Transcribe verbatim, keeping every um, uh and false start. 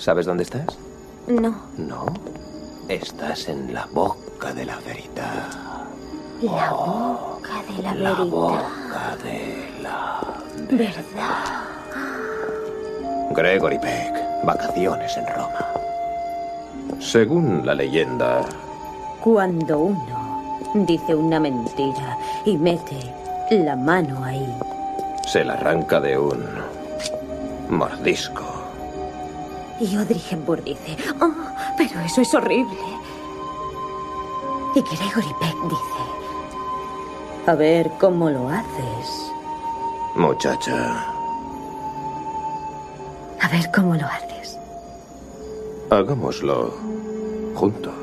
¿Sabes dónde estás? No. ¿No? Estás en la boca de la veridad. La boca de la, La veridad. boca de la ¿Verdad? Gregory Peck, vacaciones en Roma. Según la leyenda, Cuando uno dice una mentira y mete la mano ahí, se la arranca de un mordisco. y Audrey Hepburn dice, oh, pero eso es horrible. Y Gregory Peck dice, a ver cómo lo haces. Muchacha, A ver cómo lo haces. hagámoslo juntos.